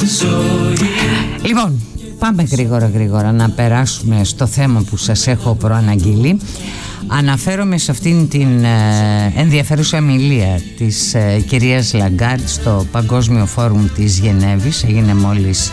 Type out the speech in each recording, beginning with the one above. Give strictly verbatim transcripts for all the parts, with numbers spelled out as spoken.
Λοιπόν, πάμε γρήγορα γρήγορα να περάσουμε στο θέμα που σας έχω προαναγγείλει. Αναφέρομαι σε αυτήν την ε, ενδιαφέρουσα ομιλία της ε, κυρίας Λαγκάρντ στο Παγκόσμιο Φόρουμ της Γενέβης. Έγινε μόλις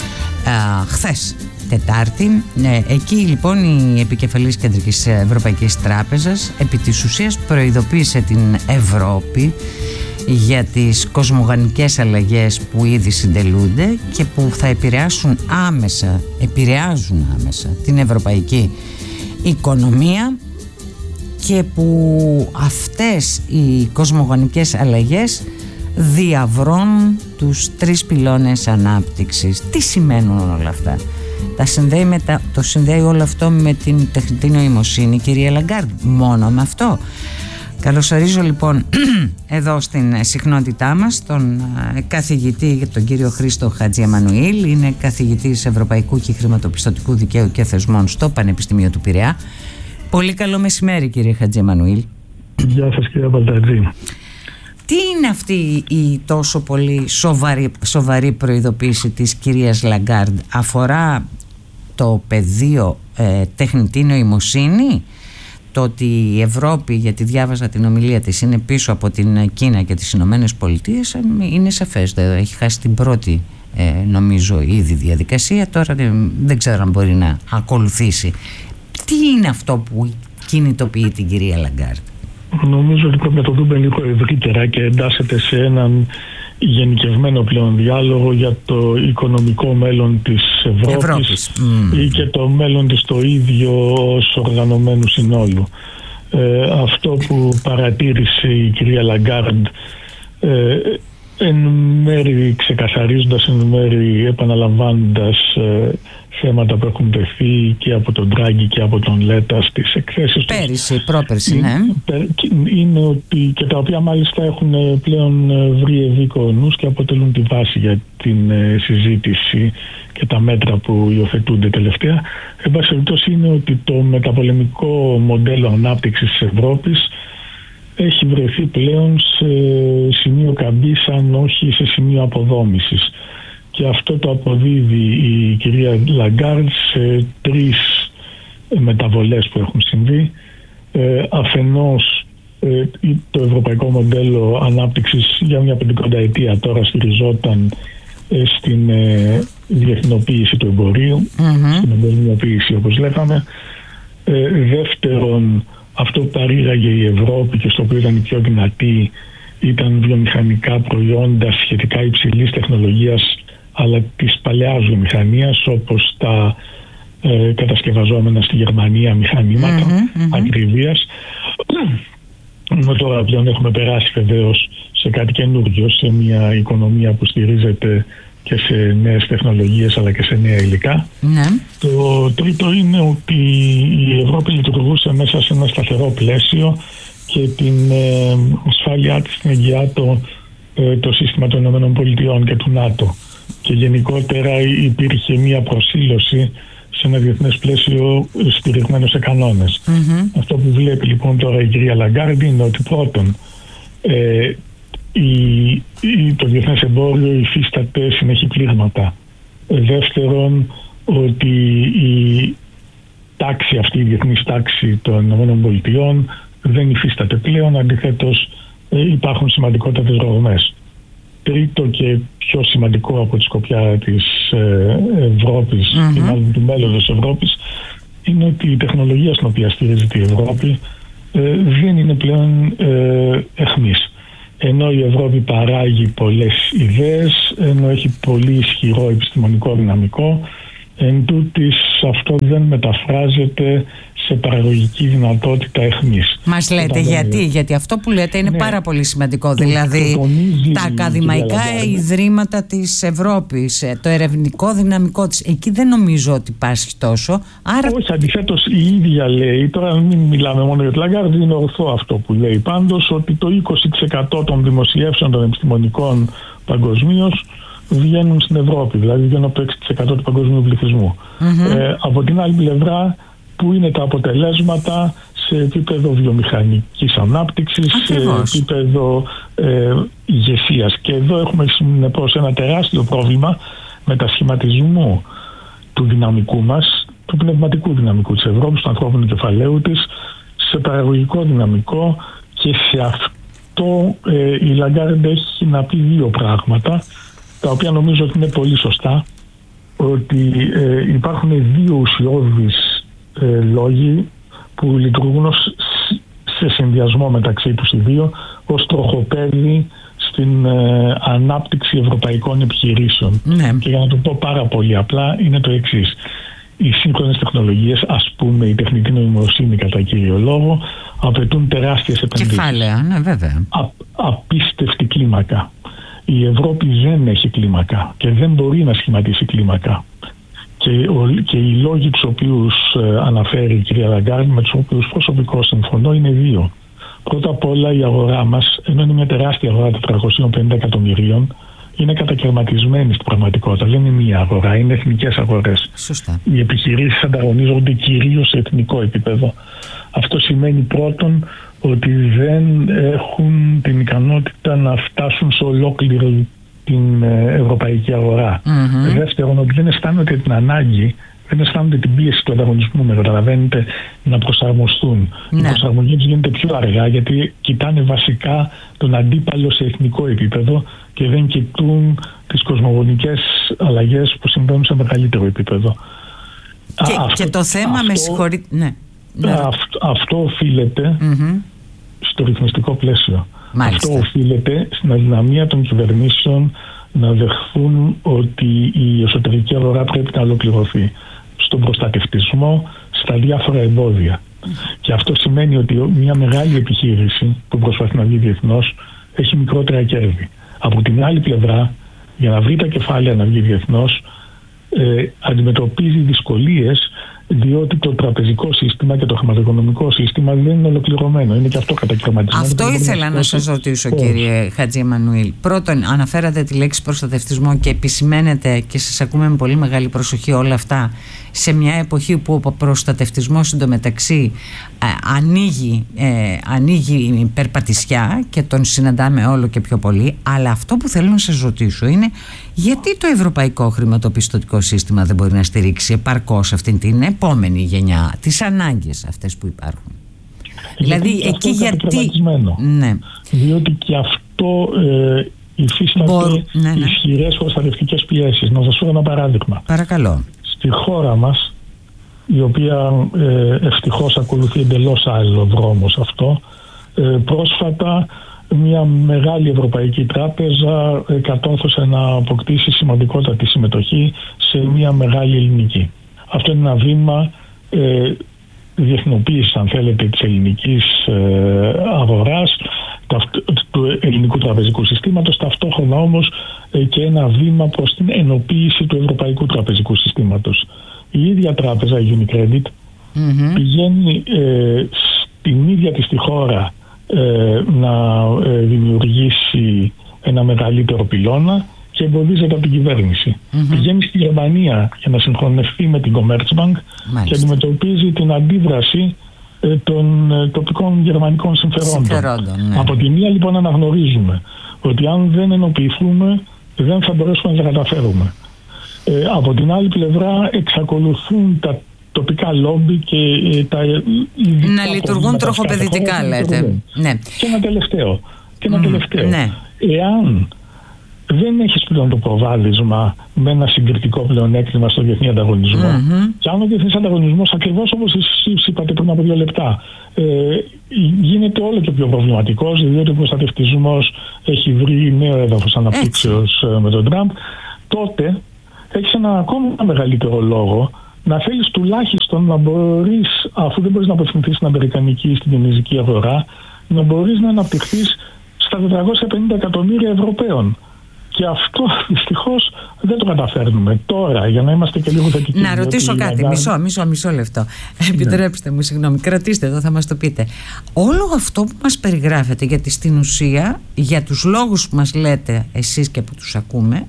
ε, χθες Τετάρτη. Ε, εκεί λοιπόν η επικεφαλής Κεντρικής Ευρωπαϊκής Τράπεζας επί της ουσίας προειδοποίησε την Ευρώπη για τις κοσμογονικές αλλαγές που ήδη συντελούνται και που θα επηρεάσουν άμεσα, επηρεάζουν άμεσα την ευρωπαϊκή οικονομία και που αυτές οι κοσμογονικές αλλαγές διαβρώνουν τους τρεις πυλώνες ανάπτυξης. Τι σημαίνουν όλα αυτά? Τα συνδέει με τα, το συνδέει όλο αυτό με την τεχνητή νοημοσύνη, κυρία Λαγκάρντ? Μόνο με αυτό? Καλωσορίζω λοιπόν εδώ στην συχνότητά μας τον καθηγητή, τον κύριο Χρήστο Χατζιεμμανουήλ. Είναι καθηγητής Ευρωπαϊκού και Χρηματοπιστωτικού Δικαίου και Θεσμών στο Πανεπιστήμιο του Πειραιά. Πολύ καλό μεσημέρι, κύριε Χατζιεμμανουήλ. Γεια σας, κύριε Παλτατζή. Τι είναι αυτή η τόσο πολύ σοβαρή, σοβαρή προειδοποίηση της κυρίας Λαγκάρντ? Αφορά το πεδίο ε, τεχνητή νοημοσύνη? Το ότι η Ευρώπη, γιατί διάβαζα την ομιλία της, είναι πίσω από την Κίνα και τις Ηνωμένες Πολιτείες, είναι σαφές. Έχει χάσει την πρώτη ε, νομίζω ήδη διαδικασία. Τώρα δεν, δεν ξέρω αν μπορεί να ακολουθήσει. Τι είναι αυτό που κινητοποιεί την κυρία Λαγκάρντ? Νομίζω ότι πρέπει να το δούμε λίγο ευρύτερα και εντάσσεται σε έναν γενικευμένο πλέον διάλογο για το οικονομικό μέλλον της Ευρώπης, Ευρώπης. ή mm. και το μέλλον της το ίδιο ως οργανωμένου συνόλου. Ε, αυτό που παρατήρησε η κυρία Λαγκάρντ, ε, εν μέρει ξεκαθαρίζοντας, εν μέρει επαναλαμβάνοντας ε, θέματα που έχουν τεθεί και από τον Ντράγκη και από τον Λέτα στις εκθέσεις πέρυσι, τους, πρόπερσι, ναι. είναι ότι, και τα οποία μάλιστα έχουν πλέον βρει ευήκο νους και αποτελούν τη βάση για την συζήτηση και τα μέτρα που υιοθετούνται τελευταία. Εν πάση περιπτώσει, είναι ότι το μεταπολεμικό μοντέλο ανάπτυξης της Ευρώπης έχει βρεθεί πλέον σε σημείο καμπής, αν όχι σε σημείο αποδόμησης. Και αυτό το αποδίδει η κυρία Λαγκάρντ σε τρεις μεταβολές που έχουν συμβεί. Ε, αφενός ε, το ευρωπαϊκό μοντέλο ανάπτυξης για μια πεντηκονταετία τώρα στηριζόταν ε, στην ε, διεθνοποίηση του εμπορίου, mm-hmm. στην εμποριμοποίηση όπως λέγαμε. Ε, δεύτερον, αυτό που παρήγαγε η Ευρώπη και στο οποίο ήταν η πιο δυνατή ήταν βιομηχανικά προϊόντα σχετικά υψηλής τεχνολογίας, αλλά της παλαιάς βιομηχανίας, όπως τα ε, κατασκευαζόμενα στη Γερμανία μηχανήματα mm-hmm, mm-hmm. ακριβίας. Ενώ τώρα πλέον έχουμε περάσει βεβαίως σε κάτι καινούργιο, σε μια οικονομία που στηρίζεται και σε νέες τεχνολογίες αλλά και σε νέα υλικά. Mm-hmm. Το τρίτο είναι ότι η Ευρώπη λειτουργούσε μέσα σε ένα σταθερό πλαίσιο και την ε, ασφάλειά της την εγγυά το, ε, το σύστημα των ΗΠΑ και του ΝΑΤΟ. Και γενικότερα υπήρχε μια προσήλωση σε ένα διεθνές πλαίσιο στηριγμένο σε κανόνες. Mm-hmm. Αυτό που βλέπει λοιπόν τώρα η κυρία Λαγκάρντ είναι ότι πρώτον ε, η, η, το διεθνές εμπόριο υφίσταται συνεχή πλήγματα. Ε, δεύτερον, ότι η τάξη αυτή, η διεθνής τάξη των ΗΠΑ δεν υφίσταται πλέον, αντιθέτως ε, υπάρχουν σημαντικότατες ρογμές. Τρίτο και πιο σημαντικό από τη σκοπιά της Ευρώπης mm-hmm. και μάλλον του μέλλοντος της Ευρώπης, είναι ότι η τεχνολογία στην οποία στηρίζεται η Ευρώπη ε, δεν είναι πλέον ε, εχμής. Ενώ η Ευρώπη παράγει πολλές ιδέες, ενώ έχει πολύ ισχυρό επιστημονικό δυναμικό, εν τούτης αυτό δεν μεταφράζεται σε παραγωγική δυνατότητα εχμής. Μας λέτε γιατί, γιατί αυτό που λέτε είναι ναι, πάρα πολύ σημαντικό. Το, δηλαδή το τα ακαδημαϊκά ιδρύματα της Ευρώπης, το ερευνητικό δυναμικό της, εκεί δεν νομίζω ότι πάσχει τόσο. Άρα... Όχι, αντιθέτως η ίδια λέει, τώρα μην μιλάμε μόνο για τη Λαγκάρντ, είναι ορθό αυτό που λέει πάντως, ότι το είκοσι τοις εκατό των δημοσιεύσεων των επιστημονικών παγκοσμίως βγαίνουν στην Ευρώπη, δηλαδή βγαίνουν από το έξι τοις εκατό του παγκοσμίου πληθυσμού. Mm-hmm. Ε, από την άλλη πλευρά, που είναι τα αποτελέσματα σε επίπεδο βιομηχανικής ανάπτυξης, ακριβώς, σε επίπεδο ε, ηγεσίας. Και εδώ έχουμε συνεπώς ένα τεράστιο πρόβλημα μετασχηματισμού του δυναμικού μας, του πνευματικού δυναμικού της Ευρώπης, του ανθρώπινου κεφαλαίου της, σε παραγωγικό δυναμικό, και σε αυτό ε, η Λαγκάρντ έχει να πει δύο πράγματα, τα οποία νομίζω ότι είναι πολύ σωστά, ότι ε, υπάρχουν δύο ουσιώδεις ε, λόγοι που λειτουργούν ως, σε συνδυασμό μεταξύ τους οι δύο, ως τροχοπέδι στην ε, ανάπτυξη ευρωπαϊκών επιχειρήσεων. Ναι. Και για να το πω πάρα πολύ απλά, είναι το εξής. Οι σύγχρονες τεχνολογίες, ας πούμε η τεχνητή νοημοσύνη κατά κύριο λόγο, απαιτούν τεράστιες επενδύσεις. Κεφάλαια, ναι, βέβαια. Α, απίστευτη κλίμακα. Η Ευρώπη δεν έχει κλίμακα και δεν μπορεί να σχηματίσει κλίμακα. Και, ο, και οι λόγοι τους οποίους ε, αναφέρει η κυρία Λαγκάρντ, με τους οποίους προσωπικώς συμφωνώ, είναι δύο. Πρώτα απ' όλα, η αγορά μας, ενώ είναι μια τεράστια αγορά τετρακόσια πενήντα εκατομμυρίων, είναι κατακαιρματισμένη στην πραγματικότητα. Δεν είναι μία αγορά, είναι εθνικές αγορές. Σωστά. Οι επιχειρήσεις ανταγωνίζονται κυρίως σε εθνικό επίπεδο. Αυτό σημαίνει πρώτον ότι δεν έχουν την ικανότητα να φτάσουν σε ολόκληρη την ευρωπαϊκή αγορά. Mm-hmm. Δεύτερον, ότι δεν αισθάνονται την ανάγκη, δεν αισθάνονται την πίεση του ανταγωνισμού, με καταλαβαίνετε, να προσαρμοστούν. Ναι. Η προσαρμογή τους γίνεται πιο αργά, γιατί κοιτάνε βασικά τον αντίπαλο σε εθνικό επίπεδο και δεν κοιτούν τις κοσμογονικές αλλαγές που συμβαίνουν σε μεγαλύτερο επίπεδο. Και, αυτό, και το θέμα, αυτό, με συγχωρείτε, ναι. ναι. Αυτό, αυτό οφείλεται mm-hmm. στο ρυθμιστικό πλαίσιο. Μάλιστα. Αυτό οφείλεται στην αδυναμία των κυβερνήσεων να δεχθούν ότι η εσωτερική αγορά πρέπει να ολοκληρωθεί, στον προστατευτισμό, στα διάφορα εμπόδια. Mm. Και αυτό σημαίνει ότι μια μεγάλη επιχείρηση που προσπαθεί να βγει διεθνώς έχει μικρότερα κέρδη. Από την άλλη πλευρά, για να βρει τα κεφάλαια να βγει διεθνώς, ε, αντιμετωπίζει δυσκολίες, διότι το τραπεζικό σύστημα και το χρηματοοικονομικό σύστημα δεν είναι ολοκληρωμένο. Είναι και αυτό κατακαιρματισμένο. Αυτό ήθελα να σας ρωτήσω, κύριε Χατζη Εμμανουήλ. Πρώτον, αναφέρατε τη λέξη προστατευτισμό και επισημαίνετε, και σας ακούμε με πολύ μεγάλη προσοχή όλα αυτά, σε μια εποχή που ο προστατευτισμός εντωμεταξύ ε, ανοίγει, ε, ανοίγει περπατησιά και τον συναντάμε όλο και πιο πολύ. Αλλά αυτό που θέλω να σας ρωτήσω είναι, γιατί το ευρωπαϊκό χρηματοπιστωτικό σύστημα δεν μπορεί να στηρίξει επαρκώς αυτήν την επόμενη γενιά, τις ανάγκες αυτές που υπάρχουν? Γιατί δηλαδή εκεί γιατί... Ναι. Διότι και αυτό ε, υφίσταται Μπορ... ναι, ναι. ισχυρές προστατευτικές πιέσεις. Να σας πω ένα παράδειγμα. Παρακαλώ. Στη χώρα μας, η οποία ε, ευτυχώς ακολουθεί εντελώς άλλο δρόμο σε αυτό, ε, πρόσφατα μια μεγάλη ευρωπαϊκή τράπεζα ε, κατόρθωσε να αποκτήσει σημαντικότατη συμμετοχή σε μια μεγάλη ελληνική. Αυτό είναι ένα βήμα ε, διεθνοποίησης, αν θέλετε, της ελληνικής ε, αγοράς, του ελληνικού τραπεζικού συστήματος, ταυτόχρονα όμως ε, και ένα βήμα προς την ενοποίηση του ευρωπαϊκού τραπεζικού συστήματος. Η ίδια τράπεζα, η Unicredit, mm-hmm. πηγαίνει ε, στην ίδια της τη χώρα ε, να ε, δημιουργήσει ένα μεγαλύτερο πυλώνα και εμποδίζεται από την κυβέρνηση. Mm-hmm. Πηγαίνει στη Γερμανία για να συγχρονευτεί με την Commerzbank. Μάλιστα. Και αντιμετωπίζει την αντίδραση ε, των ε, τοπικών γερμανικών συμφερόντων. συμφερόντων ναι. Από τη μία λοιπόν αναγνωρίζουμε ότι αν δεν ενοποιηθούμε δεν θα μπορέσουμε να τα καταφέρουμε. Ε, από την άλλη πλευρά εξακολουθούν τα τοπικά λόμπι και ε, τα ειδικά να λειτουργούν τροχοπεδητικά, λέτε. Ναι. Και ένα τελευταίο. Και ένα mm, τελευταίο. Ναι. Εάν δεν έχεις πλέον το προβάδισμα με ένα συγκριτικό πλεονέκτημα στο διεθνή ανταγωνισμό, mm-hmm. και αν ο διεθνής ανταγωνισμός, ακριβώς όπως εσείς είπατε πριν από δύο λεπτά, ε, γίνεται όλο και πιο προβληματικός, διότι ο προστατευτισμός έχει βρει νέο έδαφος αναπτύξεως με τον Τραμπ, τότε έχεις ένα ακόμα μεγαλύτερο λόγο να θέλεις τουλάχιστον να μπορείς, αφού δεν μπορείς να απευθυνθείς στην αμερικανική ή στην κινέζικη αγορά, να μπορείς να αναπτυχθείς στα τετρακόσια πενήντα εκατομμύρια Ευρωπαίων. Και αυτό δυστυχώς δεν το καταφέρνουμε τώρα, για να είμαστε και λίγο θετικοί. Να ρωτήσω κάτι, Λαγκάρντ... μισό, μισό, μισό λεπτό. Ναι. Επιτρέψτε μου, συγγνώμη, κρατήστε εδώ, θα μας το πείτε. Όλο αυτό που μας περιγράφετε, γιατί στην ουσία, για τους λόγους που μας λέτε εσείς και που τους ακούμε,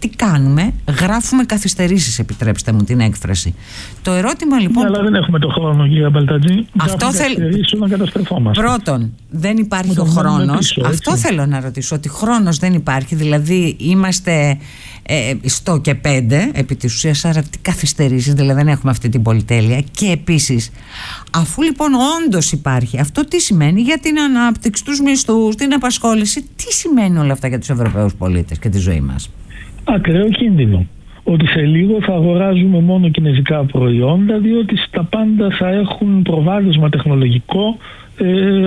τι κάνουμε? Γράφουμε καθυστερήσεις, επιτρέψτε μου την έκφραση. Το ερώτημα λοιπόν... Αλλά δεν έχουμε το χρόνο, κύριε Μπαλτατζή. Αυτό θέλ... να καταστρεφόμαστε. Πρώτον, δεν υπάρχει ο χρόνος. Πίσω, αυτό θέλω να ρωτήσω, ότι χρόνος δεν υπάρχει. Δηλαδή είμαστε ε, στο και πέντε επί της ουσίας, άρα τι καθυστερήσεις, δηλαδή δεν έχουμε αυτή την πολυτέλεια. Και επίσης, αφού λοιπόν όντως υπάρχει, αυτό τι σημαίνει για την ανάπτυξη, τους μισθούς, την απασχόληση? Τι σημαίνει όλα αυτά για τους Ευρωπαίους πολίτες και τη ζωή μας? Ακραίο κίνδυνο. Ότι σε λίγο θα αγοράζουμε μόνο κινέζικα προϊόντα, διότι στα πάντα θα έχουν προβάδισμα τεχνολογικό, ε,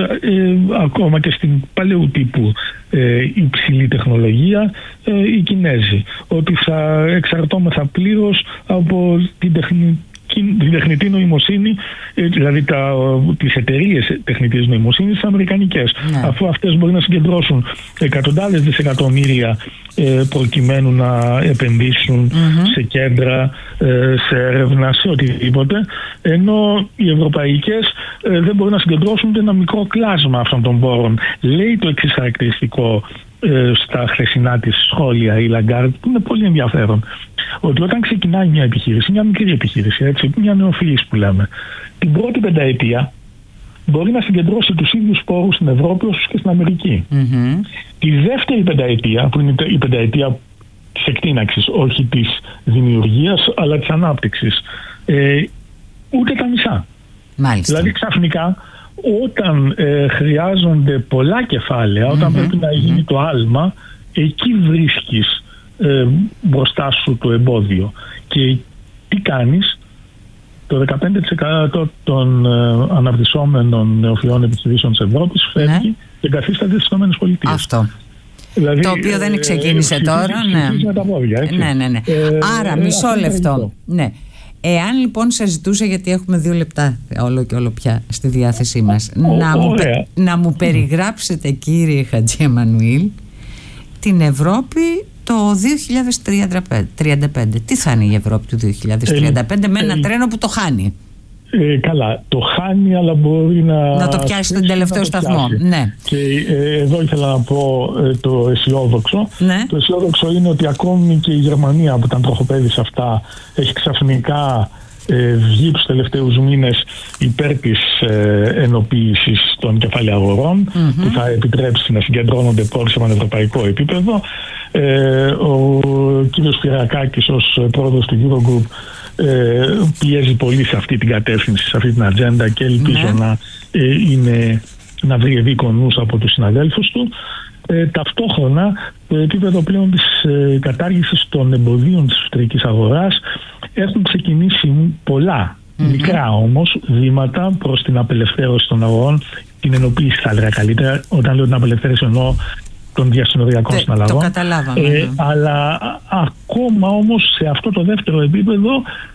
ε, ακόμα και στην παλαιού τύπου ε, υψηλή τεχνολογία, ε, οι Κινέζοι. Ότι θα εξαρτώμεθα πλήρως από την τεχνική την τεχνητή νοημοσύνη, δηλαδή τα, τις εταιρείες τεχνητής νοημοσύνης αμερικανικές, ναι. Αφού αυτές μπορεί να συγκεντρώσουν εκατοντάδες δισεκατομμύρια ε, προκειμένου να επενδύσουν mm-hmm. σε κέντρα, ε, σε έρευνα, σε οτιδήποτε, ενώ οι ευρωπαϊκές ε, δεν μπορούν να συγκεντρώσουν ένα μικρό κλάσμα αυτών των πόρων. Λέει το εξής χαρακτηριστικό ε, στα χθεσινά της σχόλια η Λαγκάρντ, που είναι πολύ ενδιαφέρον, ότι όταν ξεκινάει μια επιχείρηση, μια μικρή επιχείρηση, έτσι, μια νεοφυής που λέμε, την πρώτη πενταετία μπορεί να συγκεντρώσει τους ίδιους πόρους στην Ευρώπη όσο και στην Αμερική. Mm-hmm. Τη δεύτερη πενταετία, που είναι η πενταετία της εκτείναξης, όχι της δημιουργίας, αλλά της ανάπτυξης, ε, ούτε τα μισά. Μάλιστα. Δηλαδή ξαφνικά, όταν ε, χρειάζονται πολλά κεφάλαια, όταν mm-hmm. πρέπει να γίνει mm-hmm. το άλμα, εκεί βρίσκεις Ε, μπροστά σου το εμπόδιο. Και τι κάνεις? Το δεκαπέντε τοις εκατό των ε, αναπτυσσόμενων νεοφυών επιχειρήσεων της Ευρώπης φεύγει ναι. και καθίσταται στις ΗΠΑ. Αυτό. Δηλαδή, το οποίο δεν ξεκίνησε ε, τώρα. Ναι. Τα πόδια, έτσι. ναι, ναι, ναι. Ε, Άρα, ε, μισό ε, λεπτό. Ναι. Εάν λοιπόν σας ζητούσα, γιατί έχουμε δύο λεπτά όλο και όλο πια στη διάθεσή μας, ο, να, μου, να μου περιγράψετε, κύριε Χατζη Εμμανουήλ, την Ευρώπη το δύο χιλιάδες τριάντα πέντε. Τι θα είναι η Ευρώπη του δύο χιλιάδες τριάντα πέντε ε, με ένα ε, τρένο που το χάνει? Ε, καλά, το χάνει, αλλά μπορεί να... Να το πιάσει στον τελευταίο σταθμό. Ναι. Και ε, εδώ ήθελα να πω ε, το αισιόδοξο. Ναι. Το αισιόδοξο είναι ότι ακόμη και η Γερμανία, που ήταν τροχοπέδη σε αυτά, έχει ξαφνικά ε, βγει τους τελευταίους μήνες υπέρ της ε, ενοποίησης των κεφαλαίων mm-hmm. που θα επιτρέψει να συγκεντρώνονται πόροι σε πανευρωπαϊκό επίπεδο. Ε, ο κύριος Πυρακάκης ως πρόεδρος του Eurogroup ε, πιέζει πολύ σε αυτή την κατεύθυνση, σε αυτή την ατζέντα, και ελπίζω mm-hmm. να, ε, είναι, να βρει ευήκονους από τους συναδέλφους του. Ε, ταυτόχρονα το επίπεδο πλέον της ε, κατάργησης των εμποδίων της εσωτερικής αγοράς έχουν ξεκινήσει πολλά mm-hmm. μικρά όμως βήματα προς την απελευθέρωση των αγορών, την ενοποίηση θα έλεγα καλύτερα. Όταν λέω την απελευθέρωση εννοώ των διασυνοριακών συναλλαγών. Το καταλάβαμε. Ε, αλλά ακόμα όμως σε αυτό το δεύτερο επίπεδο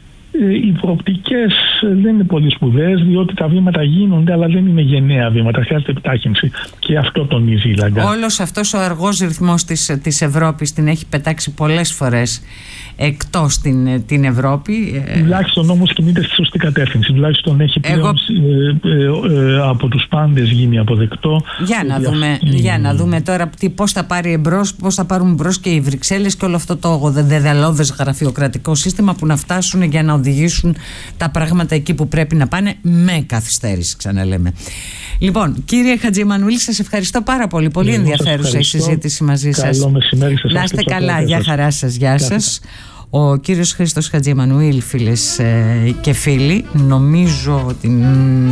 ε, οι προοπτικές δεν είναι πολύ σπουδαίες, διότι τα βήματα γίνονται, αλλά δεν είναι γενναία βήματα. Χρειάζεται επιτάχυνση. Και αυτό τονίζει η Λαγκάρντ. Όλος αυτός ο αργός ρυθμός της, της Ευρώπης την έχει πετάξει πολλές φορές εκτός την, την Ευρώπη. Τουλάχιστον όμως κινείται στη σωστή κατεύθυνση. Τουλάχιστον έχει πλέον Εγώ... ε, ε, ε, από τους πάντες γίνει αποδεκτό. Για να, δούμε, αυτή... για να δούμε τώρα τι, πώς θα πάρει εμπρός, πώς θα πάρουν εμπρός και οι Βρυξέλλες και όλο αυτό το δεδαλώδες γραφειοκρατικό σύστημα που να φτάσουν για να οδηγήσουν τα πράγματα εκεί που πρέπει να πάνε με καθυστέρηση, ξαναλέμε. Λοιπόν, κύριε Χατζη Εμμανουήλ, σας ευχαριστώ πάρα πολύ. Πολύ ενδιαφέρουσα η συζήτηση μαζί σας. Καλό μεσημέρι σας. Να είστε καλά. Γεια χαρά σας. Γεια σας. Ο κύριος Χρήστος Χατζη Εμμανουήλ, φίλες ε, και φίλοι, νομίζω ότι μ,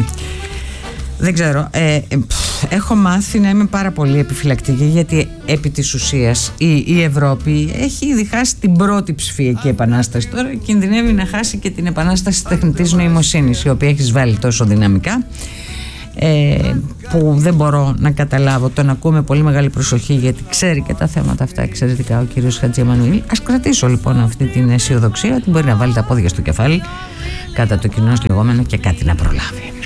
δεν ξέρω ε, ε, έχω μάθει να είμαι πάρα πολύ επιφυλακτική, γιατί επί της ουσίας η, η Ευρώπη έχει ήδη χάσει την πρώτη ψηφιακή επανάσταση. Τώρα κινδυνεύει να χάσει και την επανάσταση τεχνητής νοημοσύνης, η οποία έχει βάλει τόσο δυναμικά Ε, που δεν μπορώ να καταλάβω. Τον ακούω με πολύ μεγάλη προσοχή, γιατί ξέρει και τα θέματα αυτά εξαιρετικά ο κύριος Χατζη Εμμανουήλ. Ας κρατήσω λοιπόν αυτή την αισιοδοξία ότι μπορεί να βάλει τα πόδια στο κεφάλι κατά το κοινό λεγόμενο και κάτι να προλάβει.